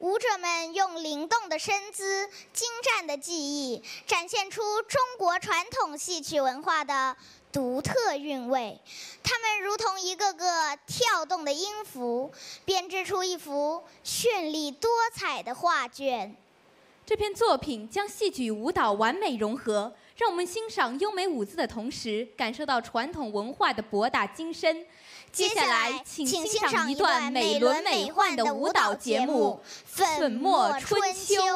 舞者们用灵动的身姿、精湛的技艺，展现出中国传统戏曲文化的独特韵味。他们如同一个个跳动的音符，编织出一幅绚丽多彩的画卷。 这篇作品将戏剧与舞蹈完美融合，让我们欣赏优美舞姿的同时，感受到传统文化的博大精深。接下来，请欣赏一段美轮美奂的舞蹈节目《粉墨春秋》。